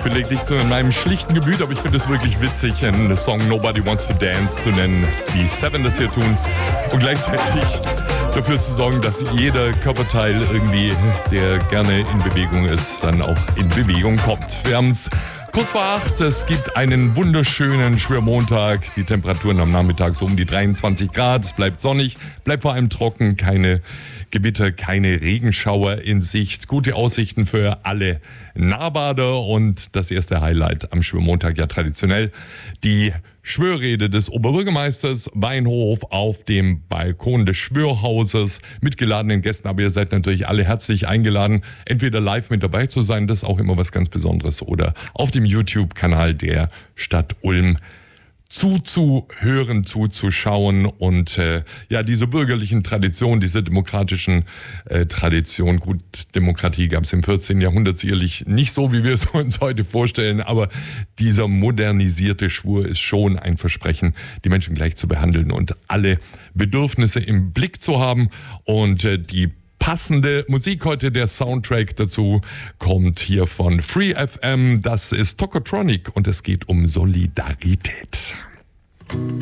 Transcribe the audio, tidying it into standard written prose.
vielleicht liegt es in meinem schlichten Gemüt, aber ich finde es wirklich witzig, einen Song Nobody Wants to Dance zu nennen, wie Seven das hier tun und gleichzeitig dafür zu sorgen, dass jeder Körperteil irgendwie, der gerne in Bewegung ist, dann auch in Bewegung kommt. Wir haben es kurz vor 8, es gibt einen wunderschönen Schwörmontag. Die Temperaturen am Nachmittag so um die 23 Grad. Es bleibt sonnig, bleibt vor allem trocken, keine Gewitter, keine Regenschauer in Sicht. Gute Aussichten für alle Nahbader und das erste Highlight am Schwörmontag ja traditionell die Schwörrede des Oberbürgermeisters Weinhof auf dem Balkon des Schwörhauses mit geladenen Gästen. Aber ihr seid natürlich alle herzlich eingeladen, entweder live mit dabei zu sein, das ist auch immer was ganz Besonderes, oder auf dem YouTube-Kanal der Stadt Ulm zuzuhören, zuzuschauen und diese bürgerlichen Tradition, diese demokratischen Tradition. Gut, Demokratie gab es im 14. Jahrhundert sicherlich nicht so, wie wir es uns heute vorstellen, aber dieser modernisierte Schwur ist schon ein Versprechen, die Menschen gleich zu behandeln und alle Bedürfnisse im Blick zu haben. Und die passende Musik heute, der Soundtrack dazu, kommt hier von Free FM. Das ist Tokotronic und es geht um Solidarität.